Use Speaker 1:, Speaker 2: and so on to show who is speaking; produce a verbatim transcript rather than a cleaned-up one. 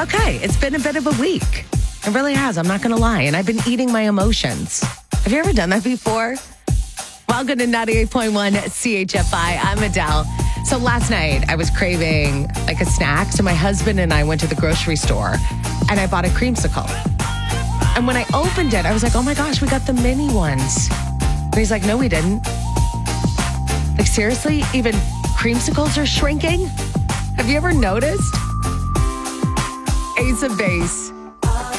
Speaker 1: okay, it's been a bit of a week. It really has. I'm not going to lie. And I've been eating my emotions. Have you ever done that before? Welcome to ninety-eight point one C H F I. I'm Adele. So last night I was craving like a snack. So my husband and I went to the grocery store and I bought a creamsicle. And when I opened it, I was like, oh my gosh, we got the mini ones. And he's like, no, we didn't. Like, seriously? Even creamsicles are shrinking? Have you ever noticed? Ace of Base.